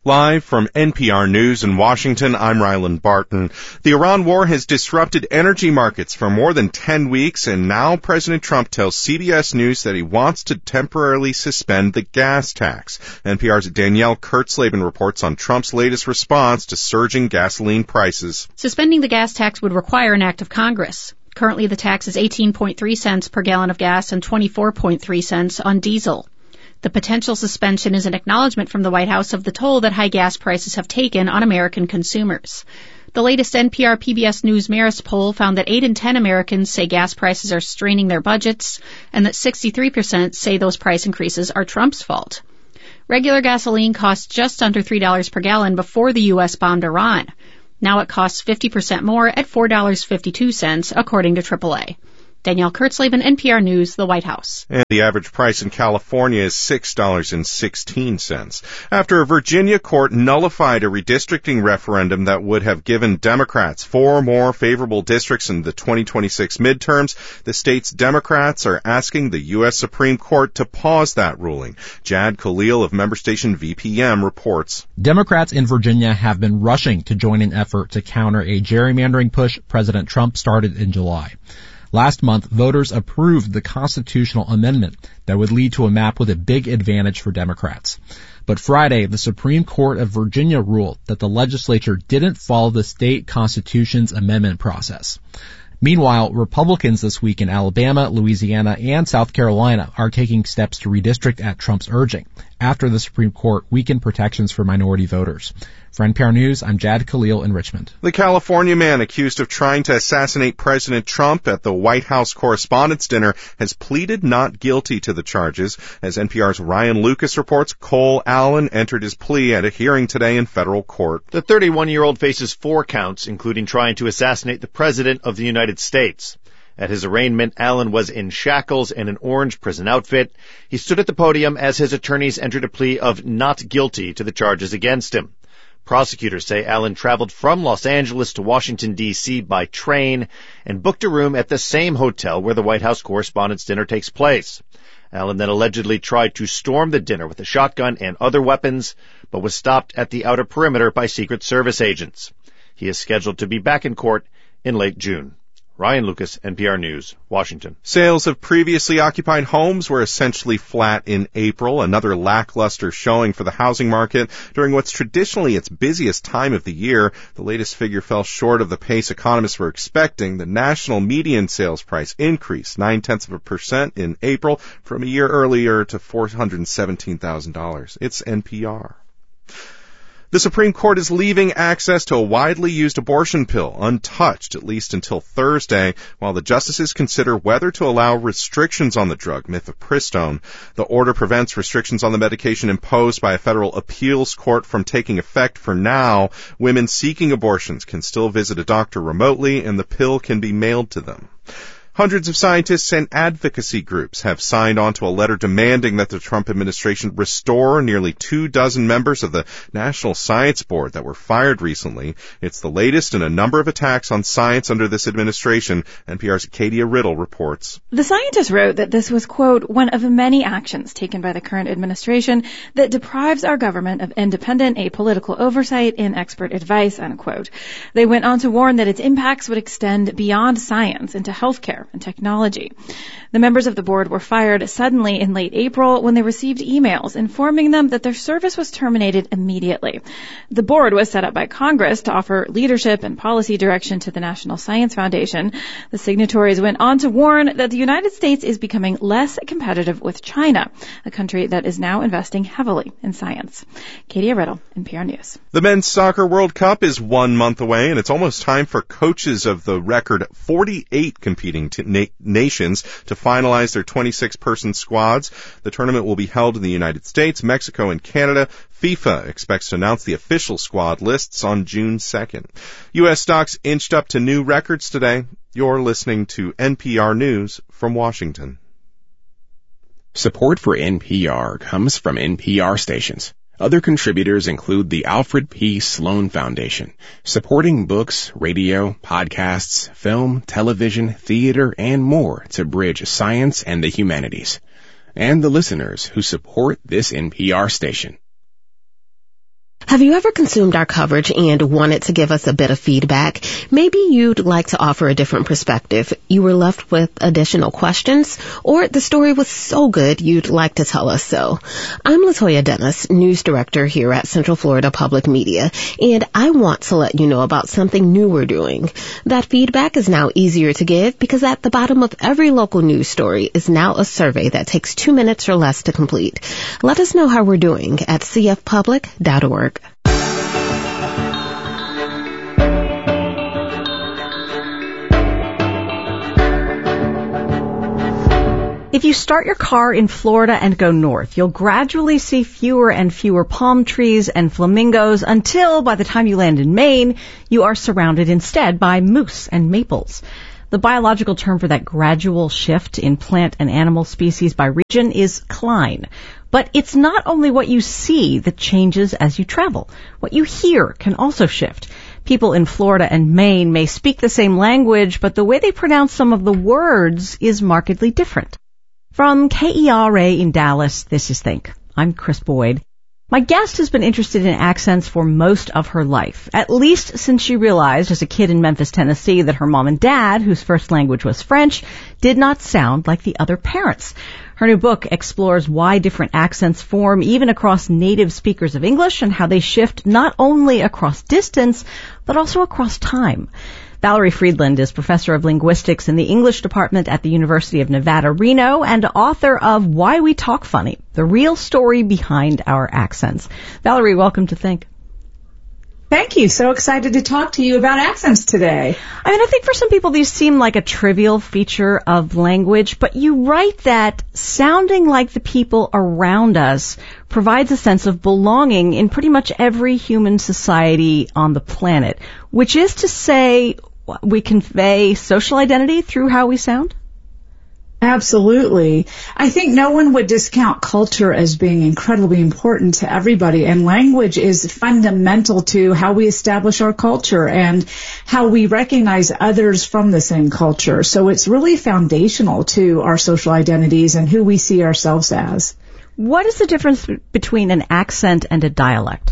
Live from NPR News in Washington, I'm Ryland Barton. The Iran war has disrupted energy markets for more than 10 weeks, and now President Trump tells CBS News that he wants to temporarily suspend the gas tax. NPR's Danielle Kurtzleben reports on Trump's latest response to surging gasoline prices. Suspending the gas tax would require an act of Congress. Currently, the tax is 18.3 cents per gallon of gas and 24.3 cents on diesel. The potential suspension is an acknowledgement from the White House of the toll that high gas prices have taken on American consumers. The latest NPR PBS News Marist poll found that 8 in 10 Americans say gas prices are straining their budgets, and that 63% say those price increases are Trump's fault. Regular gasoline cost just under $3 per gallon before the U.S. bombed Iran. Now it costs 50% more at $4.52, according to AAA. Danielle Kurtzleben, NPR News, the White House. And the average price in California is $6.16. After a Virginia court nullified a redistricting referendum that would have given Democrats 4 more favorable districts in the 2026 midterms, the state's Democrats are asking the U.S. Supreme Court to pause that ruling. Jad Khalil of member station VPM reports. Democrats in Virginia have been rushing to join an effort to counter a gerrymandering push President Trump started in July. Last month, voters approved the constitutional amendment that would lead to a map with a big advantage for Democrats. But Friday, the Supreme Court of Virginia ruled that the legislature didn't follow the state constitution's amendment process. Meanwhile, Republicans this week in Alabama, Louisiana, and South Carolina are taking steps to redistrict at Trump's urging after the Supreme Court weakened protections for minority voters. For NPR News, I'm Jad Khalil in Richmond. The California man accused of trying to assassinate President Trump at the White House Correspondents' Dinner has pleaded not guilty to the charges. As NPR's Ryan Lucas reports, Cole Allen entered his plea at a hearing today in federal court. The 31-year-old faces 4 counts, including trying to assassinate the President of the United States. At his arraignment, Allen was in shackles and an orange prison outfit. He stood at the podium as his attorneys entered a plea of not guilty to the charges against him. Prosecutors say Allen traveled from Los Angeles to Washington, D.C. by train and booked a room at the same hotel where the White House Correspondents' Dinner takes place. Allen then allegedly tried to storm the dinner with a shotgun and other weapons, but was stopped at the outer perimeter by Secret Service agents. He is scheduled to be back in court in late June. Ryan Lucas, NPR News, Washington. Sales of previously occupied homes were essentially flat in April, another lackluster showing for the housing market during what's traditionally its busiest time of the year. The latest figure fell short of the pace economists were expecting. The national median sales price increased 0.9% in April from a year earlier to $417,000. It's NPR. The Supreme Court is leaving access to a widely used abortion pill untouched, at least until Thursday, while the justices consider whether to allow restrictions on the drug, mifepristone. The order prevents restrictions on the medication imposed by a federal appeals court from taking effect for now. Women seeking abortions can still visit a doctor remotely, and the pill can be mailed to them. Hundreds of scientists and advocacy groups have signed on to a letter demanding that the Trump administration restore nearly 24 members of the National Science Board that were fired recently. It's the latest in a number of attacks on science under this administration. NPR's Acadia Riddle reports. The scientists wrote that this was, quote, one of many actions taken by the current administration that deprives our government of independent, apolitical oversight and expert advice, unquote. They went on to warn that its impacts would extend beyond science into healthcare and technology. The members of the board were fired suddenly in late April when they received emails informing them that their service was terminated immediately. The board was set up by Congress to offer leadership and policy direction to the National Science Foundation. The signatories went on to warn that the United States is becoming less competitive with China, a country that is now investing heavily in science. Katie Riddle, NPR News. The Men's Soccer World Cup is 1 month away, and it's almost time for coaches of the record 48 competing nations to finalize their 26-person squads. The tournament will be held in the United States, Mexico, and Canada. FIFA expects to announce the official squad lists on June 2nd. U.S. stocks inched up to new records today. You're listening to NPR News from Washington. Support for NPR comes from NPR stations. Other contributors include the Alfred P. Sloan Foundation, supporting books, radio, podcasts, film, television, theater, and more to bridge science and the humanities. And the listeners who support this NPR station. Have you ever consumed our coverage and wanted to give us a bit of feedback? Maybe you'd like to offer a different perspective. You were left with additional questions, or the story was so good you'd like to tell us so. I'm LaToya Dennis, news director here at Central Florida Public Media, and I want to let you know about something new we're doing. That feedback is now easier to give because at the bottom of every local news story is now a survey that takes 2 minutes or less to complete. Let us know how we're doing at cfpublic.org. If you start your car in Florida and go north, you'll gradually see fewer and fewer palm trees and flamingos until, by the time you land in Maine, you are surrounded instead by moose and maples. The biological term for that gradual shift in plant and animal species by region is cline. But it's not only what you see that changes as you travel. What you hear can also shift. People in Florida and Maine may speak the same language, but the way they pronounce some of the words is markedly different. From KERA in Dallas, this is Think. I'm Chris Boyd. My guest has been interested in accents for most of her life, at least since she realized as a kid in Memphis, Tennessee, that her mom and dad, whose first language was French, did not sound like the other parents. Her new book explores why different accents form even across native speakers of English and how they shift not only across distance, but also across time. Valerie Friedland is professor of linguistics in the English department at the University of Nevada, Reno, and author of Why We Talk Funny, the real story behind our accents. Valerie, welcome to Think. Thank you. So excited to talk to you about accents today. I mean, I think for some people these seem like a trivial feature of language, but you write that sounding like the people around us provides a sense of belonging in pretty much every human society on the planet, which is to say we convey social identity through how we sound? Absolutely. I think no one would discount culture as being incredibly important to everybody, and language is fundamental to how we establish our culture and how we recognize others from the same culture. So it's really foundational to our social identities and who we see ourselves as. What is the difference between an accent and a dialect?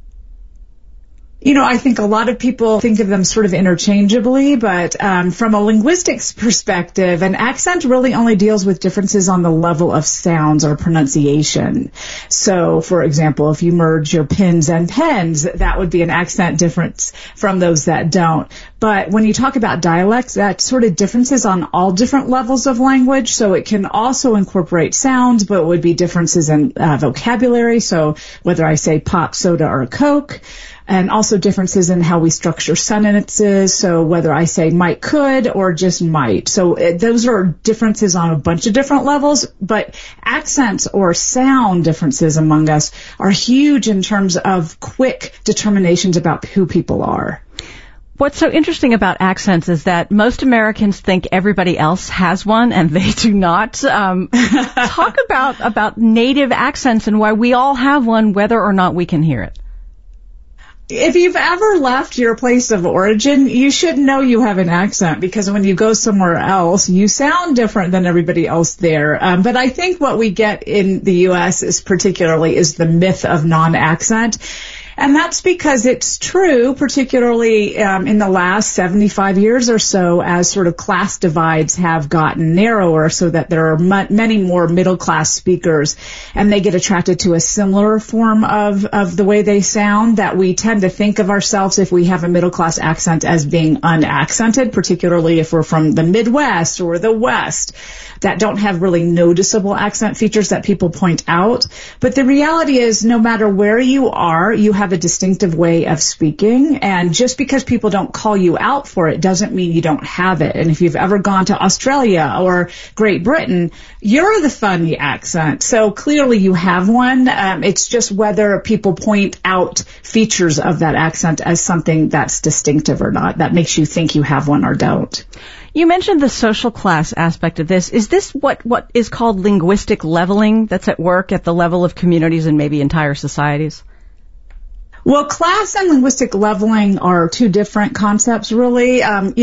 You know, I think a lot of people think of them sort of interchangeably, but from a linguistics perspective, an accent really only deals with differences on the level of sounds or pronunciation. So, for example, if you merge your pins and pens, that would be an accent difference from those that don't. But when you talk about dialects, that sort of differences on all different levels of language. So it can also incorporate sounds, but it would be differences in vocabulary. So whether I say pop, soda, or Coke. And also differences in how we structure sentences, so whether I say might, could, or just might. So those are differences on a bunch of different levels, but accents or sound differences among us are huge in terms of quick determinations about who people are. What's so interesting about accents is that most Americans think everybody else has one, and they do not. Talk about native accents and why we all have one, whether or not we can hear it. If you've ever left your place of origin, you should know you have an accent, because when you go somewhere else, you sound different than everybody else there. But I think what we get in the U.S. is the myth of non-accent. And that's because it's true, particularly in the last 75 years or so, as sort of class divides have gotten narrower, so that there are many more middle-class speakers, and they get attracted to a similar form of the way they sound, that we tend to think of ourselves, if we have a middle-class accent, as being unaccented, particularly if we're from the Midwest or the West, that don't have really noticeable accent features that people point out. But the reality is, no matter where you are, you have a distinctive way of speaking, and just because people don't call you out for it doesn't mean you don't have it. And if you've ever gone to Australia or Great Britain, you're the funny accent. So clearly you have one. It's just whether people point out features of that accent as something that's distinctive or not, that makes you think you have one or don't. You mentioned the social class aspect of this. Is this what is called linguistic leveling that's at work at the level of communities and maybe entire societies? Well, class and linguistic leveling are two different concepts, really.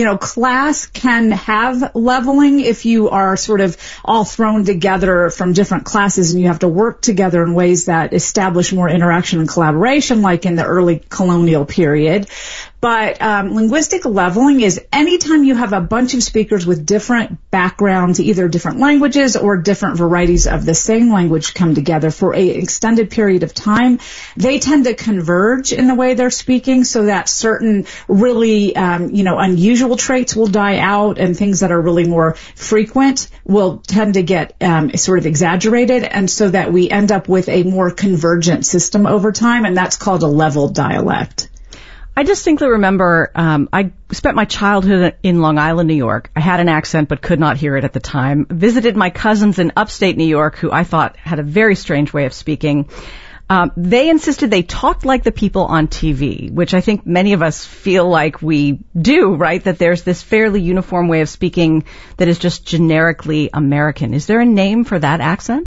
Class can have leveling if you are sort of all thrown together from different classes and you have to work together in ways that establish more interaction and collaboration, like in the early colonial period. But linguistic leveling is anytime you have a bunch of speakers with different backgrounds, either different languages or different varieties of the same language come together for an extended period of time. They tend to converge in the way they're speaking so that certain really, unusual traits will die out and things that are really more frequent will tend to get sort of exaggerated, and so that we end up with a more convergent system over time, and that's called a leveled dialect. I distinctly remember I spent my childhood in Long Island, New York. I had an accent but could not hear it at the time. Visited my cousins in upstate New York, who I thought had a very strange way of speaking. They insisted they talked like the people on TV, which I think many of us feel like we do, right? That there's this fairly uniform way of speaking that is just generically American. Is there a name for that accent?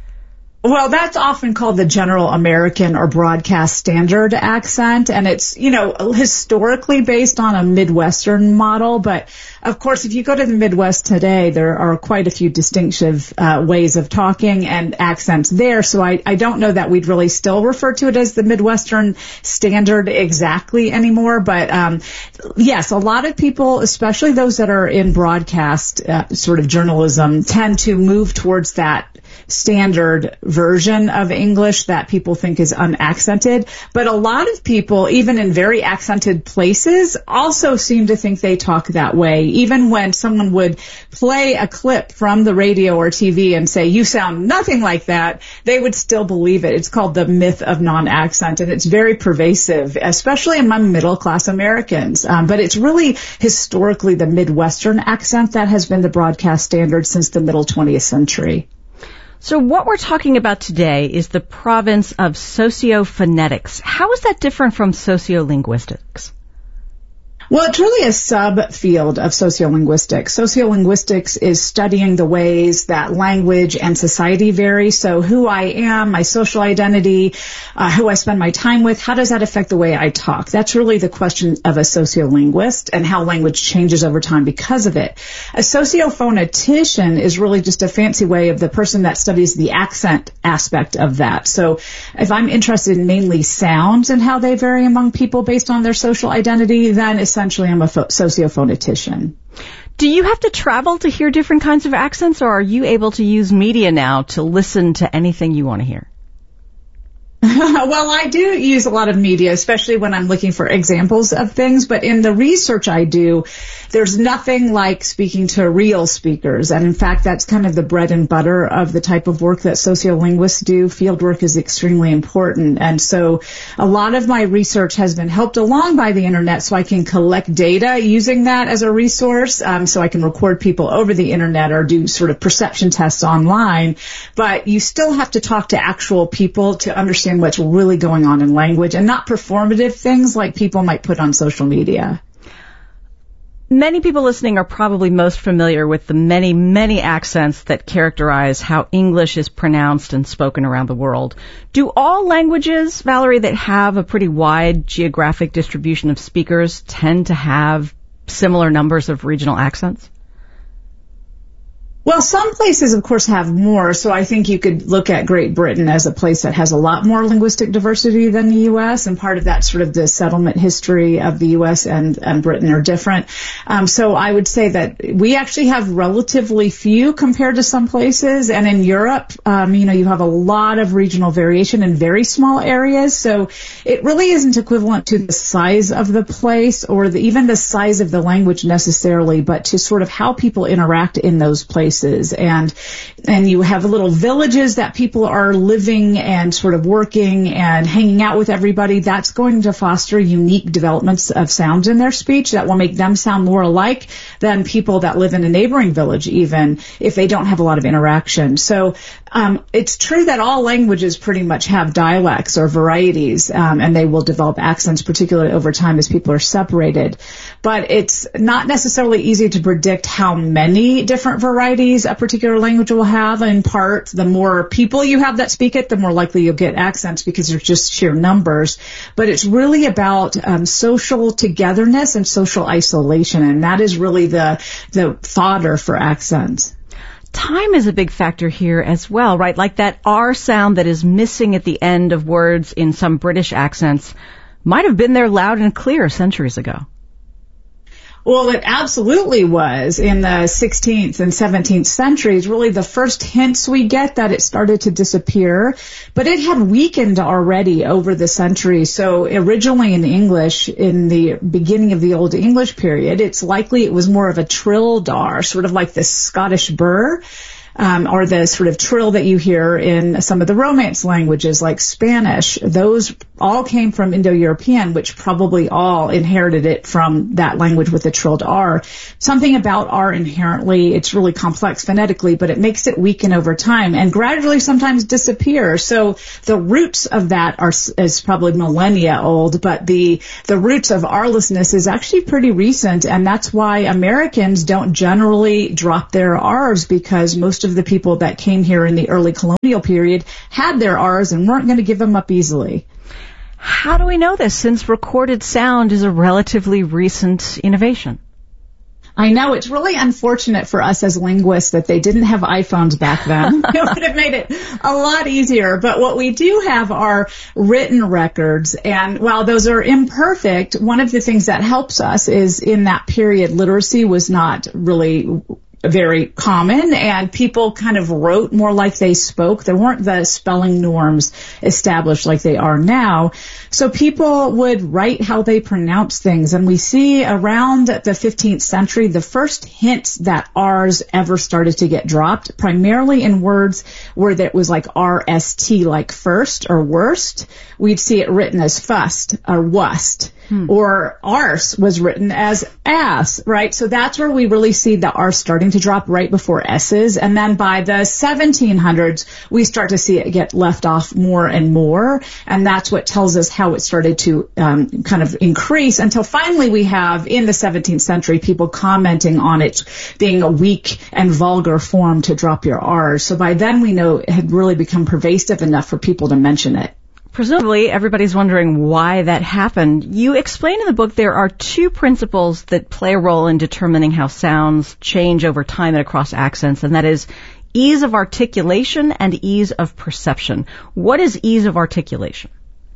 Well, that's often called the general American or broadcast standard accent, and it's, historically based on a Midwestern model. But of course, if you go to the Midwest today, there are quite a few distinctive ways of talking and accents there. So I don't know that we'd really still refer to it as the Midwestern standard exactly anymore. But yes, a lot of people, especially those that are in broadcast sort of journalism, tend to move towards that standard version of English that people think is unaccented. But a lot of people, even in very accented places, also seem to think they talk that way. Even when someone would play a clip from the radio or TV and say, "You sound nothing like that," they would still believe it. It's called the myth of non-accent, and it's very pervasive, especially among middle-class Americans. But it's really historically the Midwestern accent that has been the broadcast standard since the middle 20th century. So what we're talking about today is the province of sociophonetics. How is that different from sociolinguistics? Well, it's really a subfield of sociolinguistics. Sociolinguistics is studying the ways that language and society vary. So who I am, my social identity, who I spend my time with, how does that affect the way I talk? That's really the question of a sociolinguist and how language changes over time because of it. A sociophonetician is really just a fancy way of the person that studies the accent aspect of that. So if I'm interested in mainly sounds and how they vary among people based on their social identity, then essentially I'm a sociophonetician. Do you have to travel to hear different kinds of accents, or are you able to use media now to listen to anything you want to hear? Well, I do use a lot of media, especially when I'm looking for examples of things. But in the research I do, there's nothing like speaking to real speakers. And in fact, that's kind of the bread and butter of the type of work that sociolinguists do. Field work is extremely important. And so a lot of my research has been helped along by the internet, so I can collect data using that as a resource. So I can record people over the internet or do sort of perception tests online. But you still have to talk to actual people to understand what's really going on in language, and not performative things like people might put on social media. Many people listening are probably most familiar with the many, many accents that characterize how English is pronounced and spoken around the world. Do all languages, Valerie, that have a pretty wide geographic distribution of speakers tend to have similar numbers of regional accents? Well, some places, of course, have more. So I think you could look at Great Britain as a place that has a lot more linguistic diversity than the U.S. And part of that sort of the settlement history of the U.S. and Britain are different. So I would say that we actually have relatively few compared to some places. And in Europe, you have a lot of regional variation in very small areas. So it really isn't equivalent to the size of the place or even the size of the language necessarily, but to sort of how people interact in those places. And you have little villages that people are living and sort of working and hanging out with everybody. That's going to foster unique developments of sounds in their speech that will make them sound more alike than people that live in a neighboring village, even if they don't have a lot of interaction. So It's true that all languages pretty much have dialects or varieties, and they will develop accents, particularly over time as people are separated. But it's not necessarily easy to predict how many different varieties a particular language will have. In part, the more people you have that speak it, the more likely you'll get accents because there's just sheer numbers. But it's really about social togetherness and social isolation, and that is really the fodder for accents. Time is a big factor here as well, right? Like that R sound that is missing at the end of words in some British accents might have been there loud and clear centuries ago. Well, it absolutely was in the 16th and 17th centuries, really the first hints we get that it started to disappear, but it had weakened already over the centuries. So originally in English, in the beginning of the Old English period, it's likely it was more of a trilled R, sort of like the Scottish burr. Or the sort of trill that you hear in some of the Romance languages like Spanish. Those all came from Indo-European, which probably all inherited it from that language with the trilled R. Something about R inherently, it's really complex phonetically, but it makes it weaken over time and gradually sometimes disappear. So the roots of that is probably millennia old, but the roots of R-lessness is actually pretty recent, and that's why Americans don't generally drop their R's, because most of the people that came here in the early colonial period had their R's and weren't going to give them up easily. How do we know this, since recorded sound is a relatively recent innovation? I know, it's really unfortunate for us as linguists that they didn't have iPhones back then. It would have made it a lot easier. But what we do have are written records. And while those are imperfect, one of the things that helps us is in that period, literacy was not really very common, and people kind of wrote more like they spoke. There weren't the spelling norms established like they are now. So people would write how they pronounce things, and we see around the 15th century the first hints that R's ever started to get dropped, primarily in words where that was like RST, like first or worst. We'd see it written as fust or wust. Or arse was written as ass, right? So that's where we really see the R starting to drop right before S's. And then by the 1700s, we start to see it get left off more and more. And that's what tells us how it started to kind of increase until finally we have, in the 17th century, people commenting on it being a weak and vulgar form to drop your R's. So by then we know it had really become pervasive enough for people to mention it. Presumably, everybody's wondering why that happened. You explain in the book there are two principles that play a role in determining how sounds change over time and across accents, and that is ease of articulation and ease of perception. What is ease of articulation?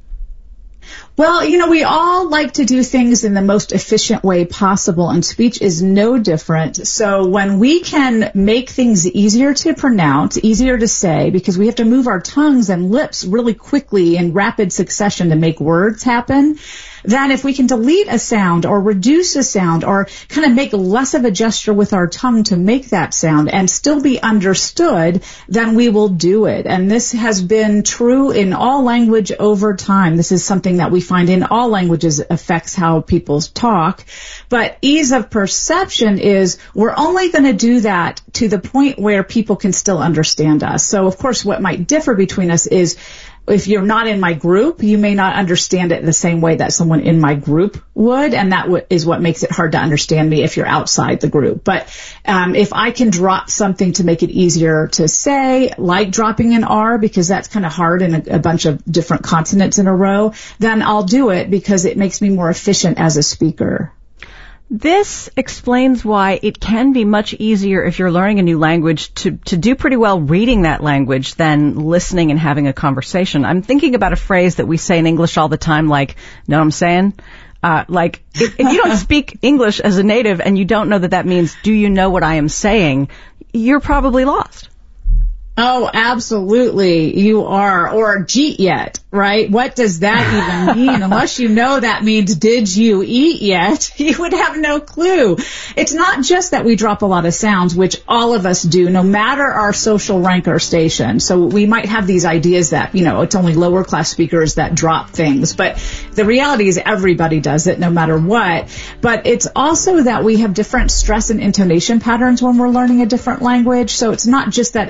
Well, we all like to do things in the most efficient way possible, and speech is no different. So when we can make things easier to pronounce, easier to say, because we have to move our tongues and lips really quickly in rapid succession to make words happen, then if we can delete a sound or reduce a sound or kind of make less of a gesture with our tongue to make that sound and still be understood, then we will do it. And this has been true in all language over time. This is something that we find in all languages affects how people talk. But ease of perception is we're only going to do that to the point where people can still understand us. So, of course, what might differ between us is if you're not in my group, you may not understand it the same way that someone in my group would, and that is what makes it hard to understand me if you're outside the group. But if I can drop something to make it easier to say, like dropping an R, because that's kind of hard in a bunch of different consonants in a row, then I'll do it because it makes me more efficient as a speaker. This explains why it can be much easier if you're learning a new language to do pretty well reading that language than listening and having a conversation. I'm thinking about a phrase that we say in English all the time, like, know what I'm saying? Like, if you don't speak English as a native and you don't know that means, do you know what I am saying? You're probably lost. Oh, absolutely, you are. Or jeet yet, right? What does that even mean? Unless you know that means did you eat yet, you would have no clue. It's not just that we drop a lot of sounds, which all of us do, no matter our social rank or station. So we might have these ideas that, it's only lower class speakers that drop things. But the reality is everybody does it, no matter what. But it's also that we have different stress and intonation patterns when we're learning a different language. So it's not just that English drops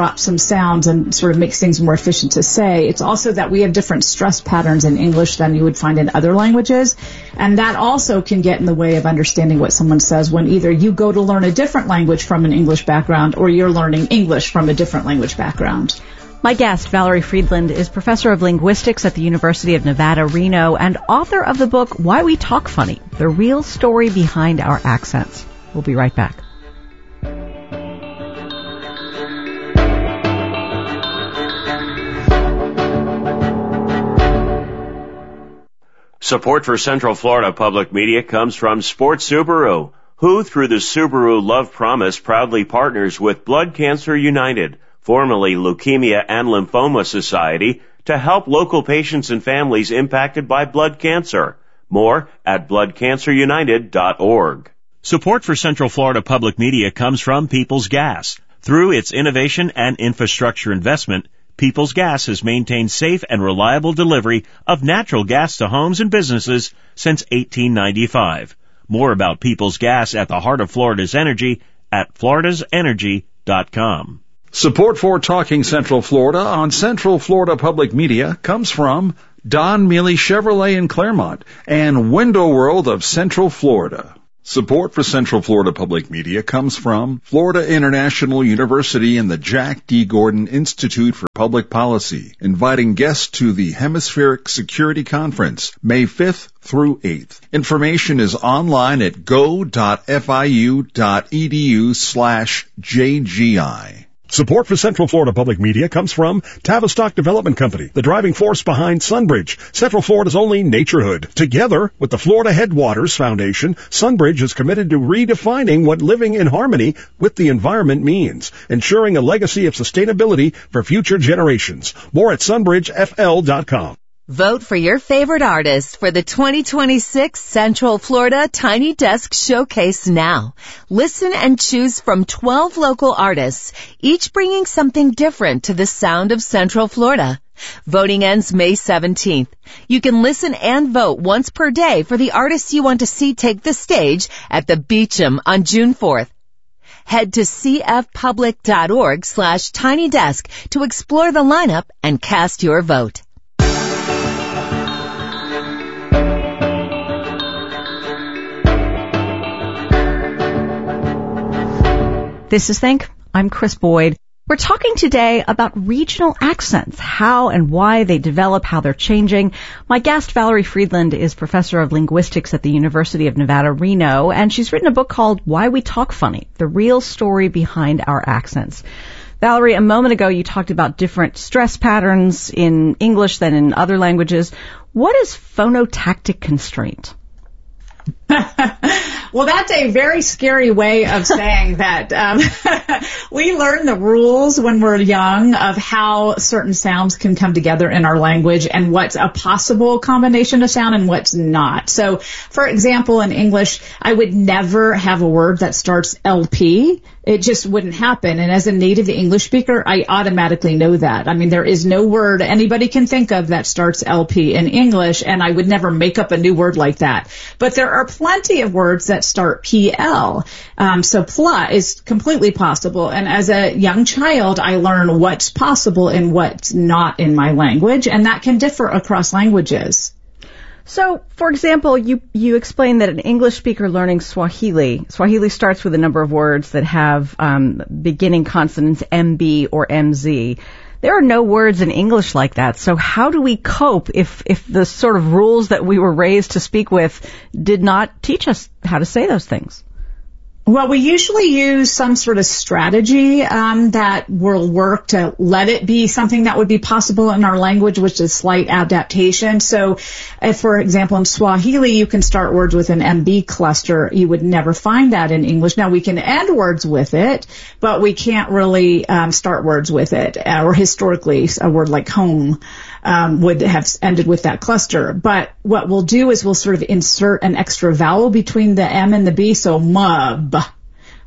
drop some sounds and sort of makes things more efficient to say. It's also that we have different stress patterns in English than you would find in other languages. And that also can get in the way of understanding what someone says when either you go to learn a different language from an English background or you're learning English from a different language background. My guest, Valerie Friedland, is professor of linguistics at the University of Nevada, Reno, and author of the book Why We Talk Funny, The Real Story Behind Our Accents. We'll be right back. Support for Central Florida Public Media comes from Sports Subaru, who, through the Subaru Love Promise, proudly partners with Blood Cancer United, formerly Leukemia and Lymphoma Society, to help local patients and families impacted by blood cancer. More at bloodcancerunited.org. Support for Central Florida Public Media comes from Peoples Gas. Through its innovation and infrastructure investment, Peoples Gas has maintained safe and reliable delivery of natural gas to homes and businesses since 1895. More about Peoples Gas at the heart of Florida's energy at floridasenergy.com. Support for Talking Central Florida on Central Florida Public Media comes from Don Mealy Chevrolet in Claremont and Window World of Central Florida. Support for Central Florida Public Media comes from Florida International University and the Jack D. Gordon Institute for Public Policy, inviting guests to the Hemispheric Security Conference, May 5th through 8th. Information is online at go.fiu.edu/JGI. Support for Central Florida Public Media comes from Tavistock Development Company, the driving force behind Sunbridge, Central Florida's only naturehood. Together with the Florida Headwaters Foundation, Sunbridge is committed to redefining what living in harmony with the environment means, ensuring a legacy of sustainability for future generations. More at sunbridgefl.com. Vote for your favorite artist for the 2026 Central Florida Tiny Desk Showcase now. Listen and choose from 12 local artists, each bringing something different to the sound of Central Florida. Voting ends May 17th. You can listen and vote once per day for the artists you want to see take the stage at the Beecham on June 4th. Head to cfpublic.org/tinydesk to explore the lineup and cast your vote. This is Think. I'm Chris Boyd. We're talking today about regional accents, how and why they develop, how they're changing. My guest, Valerie Friedland, is professor of linguistics at the University of Nevada, Reno, and she's written a book called Why We Talk Funny, The Real Story Behind Our Accents. Valerie, a moment ago you talked about different stress patterns in English than in other languages. What is phonotactic constraint? Well, that's a very scary way of saying that. We learn the rules when we're young of how certain sounds can come together in our language and what's a possible combination of sound and what's not. So, for example, in English, I would never have a word that starts LP. It just wouldn't happen. And as a native English speaker, I automatically know that. I mean, there is no word anybody can think of that starts LP in English, and I would never make up a new word like that. But there are plenty of words that start PL. So pla is completely possible. And as a young child, I learn what's possible and what's not in my language, and that can differ across languages. So, for example, you explained that an English speaker learning Swahili starts with a number of words that have beginning consonants MB or MZ. There are no words in English like that. So how do we cope if the sort of rules that we were raised to speak with did not teach us how to say those things? Well, we usually use some sort of strategy that will work to let it be something that would be possible in our language, which is slight adaptation. So, if, for example, in Swahili, you can start words with an MB cluster. You would never find that in English. Now, we can end words with it, but we can't really start words with it. Or historically, a word like home would have ended with that cluster. But what we'll do is we'll sort of insert an extra vowel between the M and the B, so mub.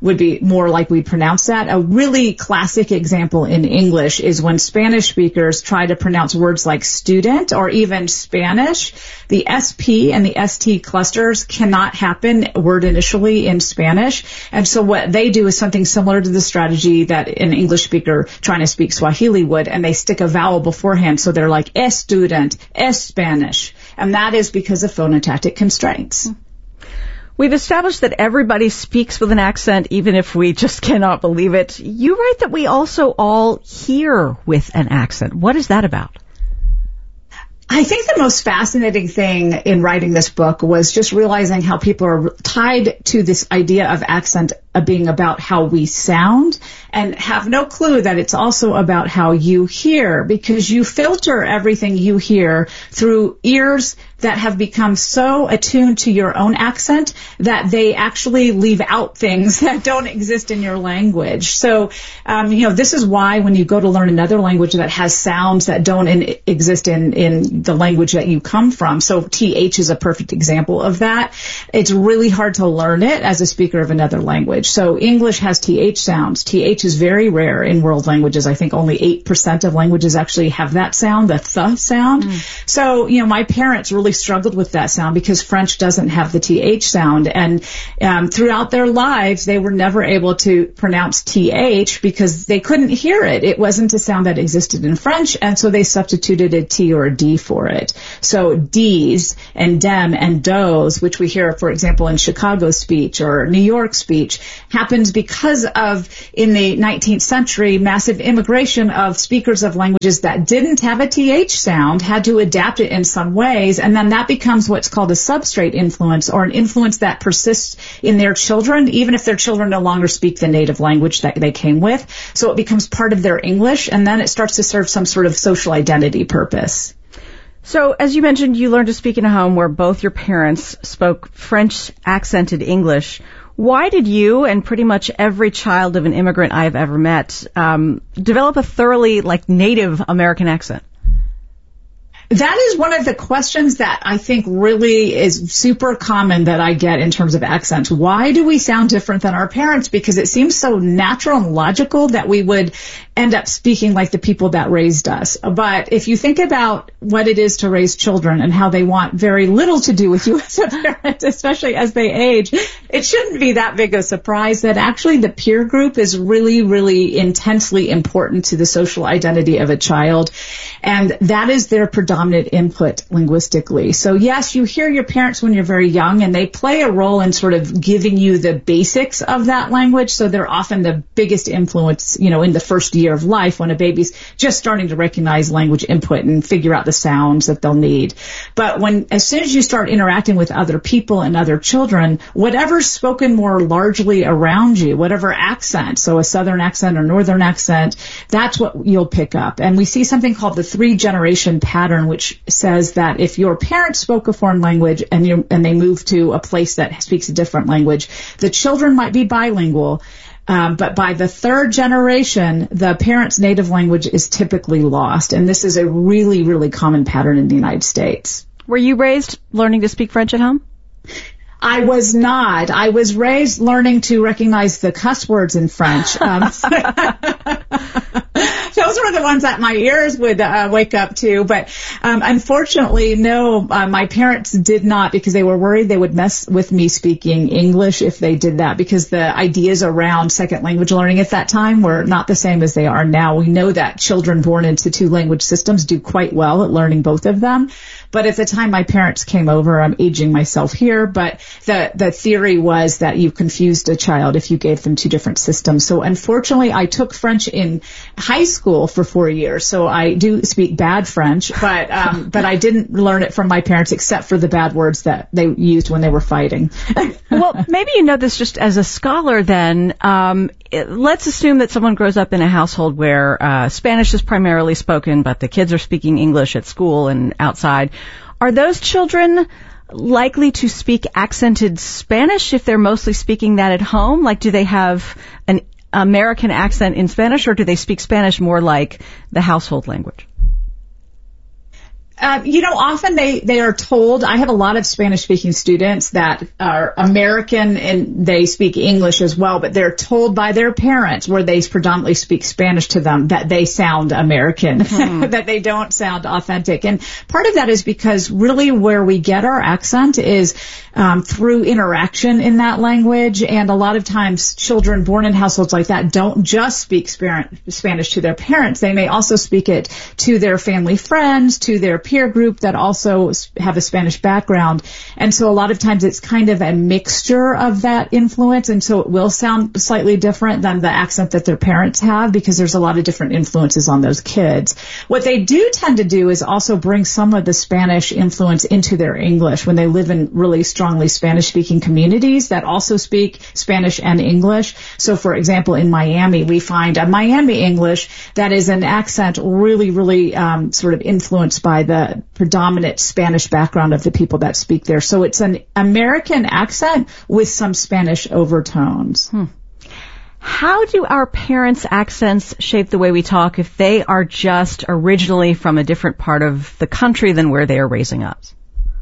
would be more like we'd pronounce that. A really classic example in English is when Spanish speakers try to pronounce words like student or even Spanish. The SP and the ST clusters cannot happen word initially in Spanish. And so what they do is something similar to the strategy that an English speaker trying to speak Swahili would, and they stick a vowel beforehand. So they're like es student, es Spanish. And that is because of phonotactic constraints. We've established that everybody speaks with an accent, even if we just cannot believe it. You write that we also all hear with an accent. What is that about? I think the most fascinating thing in writing this book was just realizing how people are tied to this idea of accent being about how we sound and have no clue that it's also about how you hear, because you filter everything you hear through ears that have become so attuned to your own accent that they actually leave out things that don't exist in your language. So, this is why when you go to learn another language that has sounds that don't exist in the language that you come from. So TH is a perfect example of that. It's really hard to learn it as a speaker of another language. So English has TH sounds. TH is very rare in world languages. I think only 8% of languages actually have that sound, the th sound. So, my parents really struggled with that sound because French doesn't have the TH sound. And throughout their lives, they were never able to pronounce TH because they couldn't hear it. It wasn't a sound that existed in French, and so they substituted a T or a D for it. So D's and dem and does, which we hear, for example, in Chicago speech or New York speech, happens because of, in the 19th century, massive immigration of speakers of languages that didn't have a TH sound, had to adapt it in some ways, and then that becomes what's called a substrate influence, or an influence that persists in their children, even if their children no longer speak the native language that they came with. So it becomes part of their English, and then it starts to serve some sort of social identity purpose. So, as you mentioned, you learned to speak in a home where both your parents spoke French accented English. Why did you and pretty much every child of an immigrant I have ever met develop a thoroughly native American accent? That is one of the questions that I think really is super common that I get in terms of accents. Why do we sound different than our parents? Because it seems so natural and logical that we would end up speaking like the people that raised us. But if you think about what it is to raise children and how they want very little to do with you as a parent, especially as they age, it shouldn't be that big a surprise that actually the peer group is really, really intensely important to the social identity of a child. And that is their predominant input linguistically. So yes, you hear your parents when you're very young, and they play a role in sort of giving you the basics of that language. So they're often the biggest influence, in the first year of life when a baby's just starting to recognize language input and figure out the sounds that they'll need. But as soon as you start interacting with other people and other children, whatever's spoken more largely around you, whatever accent, so a southern accent or northern accent, that's what you'll pick up. And we see something called the 3-generation pattern, which says that if your parents spoke a foreign language and they move to a place that speaks a different language, the children might be bilingual, but by the 3rd generation, the parent's native language is typically lost. And this is a really, really common pattern in the United States. Were you raised learning to speak French at home? I was not. I was raised learning to recognize the cuss words in French. Those were the ones that my ears would wake up to. But unfortunately, no, my parents did not, because they were worried they would mess with me speaking English if they did that, because the ideas around second language learning at that time were not the same as they are now. We know that children born into 2 language systems do quite well at learning both of them. But at the time my parents came over, I'm aging myself here, but the theory was that you confused a child if you gave them 2 different systems. So unfortunately, I took French in high school for 4 years. So I do speak bad French, but I didn't learn it from my parents except for the bad words that they used when they were fighting. Well, maybe you know this just as a scholar then. Let's assume that someone grows up in a household where Spanish is primarily spoken, but the kids are speaking English at school and outside. Are those children likely to speak accented Spanish if they're mostly speaking that at home? Do they have an American accent in Spanish, or do they speak Spanish more like the household language? Often they are told, I have a lot of Spanish-speaking students that are American and they speak English as well, but they're told by their parents, where they predominantly speak Spanish to them, that they sound American, that they don't sound authentic. And part of that is because really where we get our accent is through interaction in that language. And a lot of times children born in households like that don't just speak Spanish to their parents. They may also speak it to their family friends, to their peer group that also have a Spanish background. And so a lot of times it's kind of a mixture of that influence. And so it will sound slightly different than the accent that their parents have, because there's a lot of different influences on those kids. What they do tend to do is also bring some of the Spanish influence into their English when they live in really strongly Spanish-speaking communities that also speak Spanish and English. So, for example, in Miami, we find a Miami English that is an accent really, really sort of influenced by the predominant Spanish background of the people that speak there. So it's an American accent with some Spanish overtones. How do our parents' accents shape the way we talk if they are just originally from a different part of the country than where they are raising us?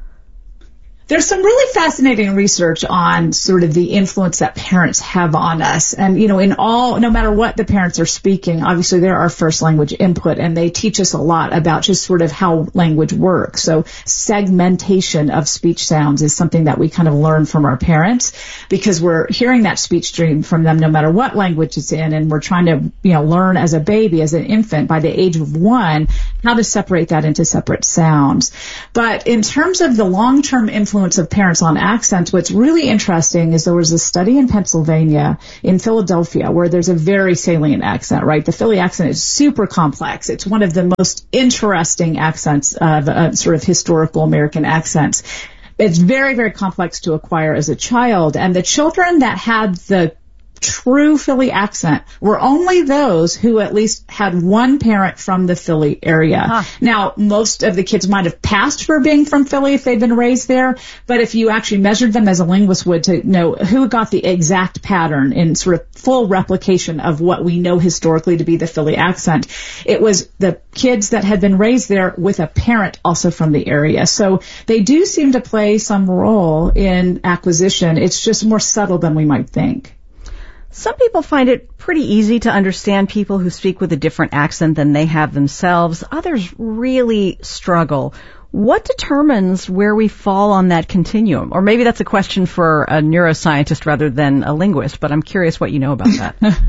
There's some really fascinating research on sort of the influence that parents have on us. And, no matter what the parents are speaking, obviously they're our first language input, and they teach us a lot about just sort of how language works. So segmentation of speech sounds is something that we kind of learn from our parents, because we're hearing that speech stream from them no matter what language it's in, and we're trying to, learn as a baby, as an infant, by the age of 1, how to separate that into separate sounds. But in terms of the long-term influence of parents on accents, what's really interesting is there was a study in Pennsylvania, in Philadelphia, where there's a very salient accent, right? The Philly accent is super complex. It's one of the most interesting accents of sort of historical American accents. It's very, very complex to acquire as a child. And the children that had the true Philly accent were only those who at least had one parent from the Philly area. Now, most of the kids might have passed for being from Philly if they'd been raised there, but if you actually measured them as a linguist would to know who got the exact pattern in sort of full replication of what we know historically to be the Philly accent, it was the kids that had been raised there with a parent also from the area. So they do seem to play some role in acquisition. It's just more subtle than we might think. Some people find it pretty easy to understand people who speak with a different accent than they have themselves. Others really struggle. What determines where we fall on that continuum? Or maybe that's a question for a neuroscientist rather than a linguist, but I'm curious what you know about that.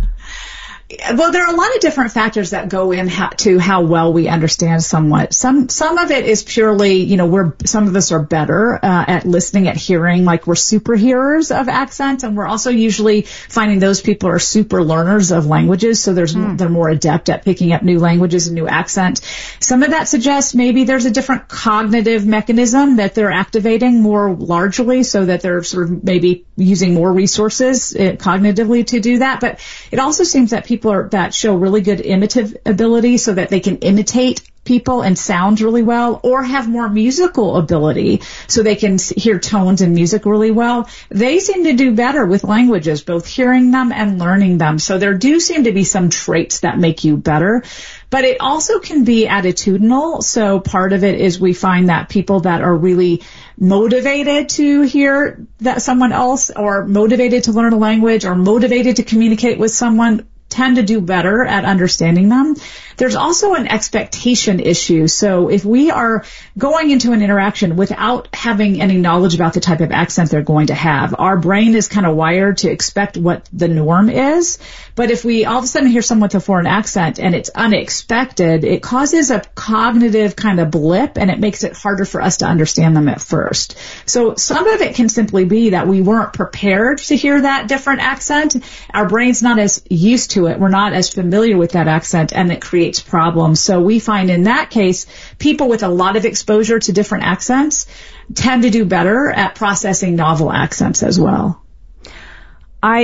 Well, there are a lot of different factors that go into how well we understand somewhat. Some of it is purely, some of us are better at listening, at hearing, like we're super hearers of accents, and we're also usually finding those people are super learners of languages, so they're more adept at picking up new languages and new accents. Some of that suggests maybe there's a different cognitive mechanism that they're activating more largely, so that they're sort of maybe using more resources cognitively to do that. But it also seems that people that show really good imitative ability, so that they can imitate people and sound really well, or have more musical ability so they can hear tones and music really well. They seem to do better with languages, both hearing them and learning them. So there do seem to be some traits that make you better. But it also can be attitudinal. So part of it is we find that people that are really motivated to hear that someone else, or motivated to learn a language, or motivated to communicate with someone, tend to do better at understanding them. There's also an expectation issue. So if we are going into an interaction without having any knowledge about the type of accent they're going to have, our brain is kind of wired to expect what the norm is. But if we all of a sudden hear someone with a foreign accent and it's unexpected, it causes a cognitive kind of blip, and it makes it harder for us to understand them at first. So some of it can simply be that we weren't prepared to hear that different accent. Our brain's not as used to it. We're not as familiar with that accent, and it creates problems. So we find in that case, people with a lot of exposure to different accents tend to do better at processing novel accents as well. I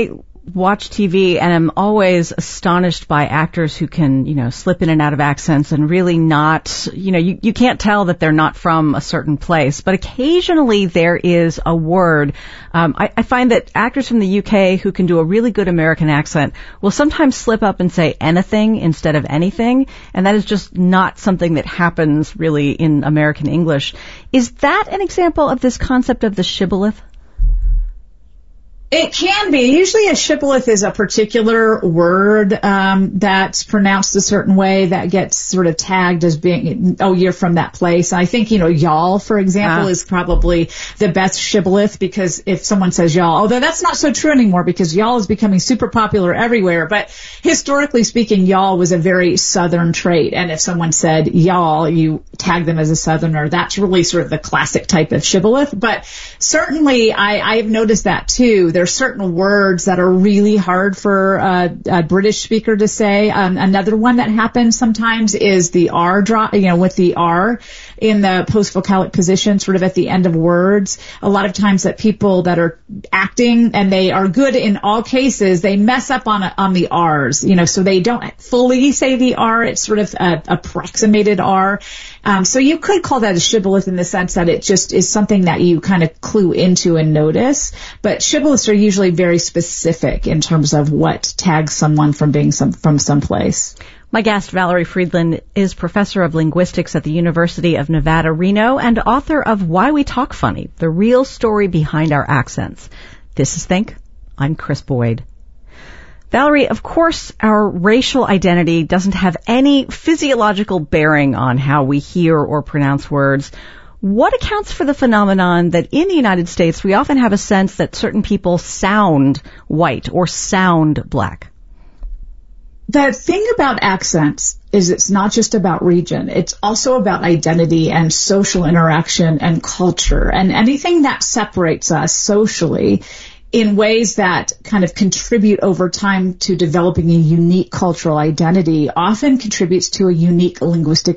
watch TV and I'm always astonished by actors who can, slip in and out of accents and really not, you can't tell that they're not from a certain place. But occasionally there is a word. I find that actors from the UK who can do a really good American accent will sometimes slip up and say anything instead of anything. And that is just not something that happens really in American English. Is that an example of this concept of the shibboleth? It can be. Usually a shibboleth is a particular word that's pronounced a certain way that gets sort of tagged as being, you're from that place. I think, y'all, for example, is probably the best shibboleth, because if someone says y'all, although that's not so true anymore because y'all is becoming super popular everywhere, but historically speaking, y'all was a very Southern trait. And if someone said y'all, you tag them as a Southerner. That's really sort of the classic type of shibboleth. But certainly I've noticed that too. There's certain words that are really hard for a British speaker to say. Another one that happens sometimes is the R drop, with the R in the post-vocalic position, sort of at the end of words. A lot of times that people that are acting, and they are good in all cases, they mess up on the R's, so they don't fully say the R. It's sort of approximated R. So you could call that a shibboleth in the sense that it just is something that you kind of clue into and notice. But shibboleths are usually very specific in terms of what tags someone from being from someplace. My guest, Valerie Friedland, is professor of linguistics at the University of Nevada, Reno, and author of Why We Talk Funny, the real story behind our accents. This is Think. I'm Chris Boyd. Valerie, of course, our racial identity doesn't have any physiological bearing on how we hear or pronounce words. What accounts for the phenomenon that in the United States we often have a sense that certain people sound white or sound black? The thing about accents is it's not just about region. It's also about identity and social interaction and culture. And anything that separates us socially in ways that kind of contribute over time to developing a unique cultural identity often contributes to a unique linguistic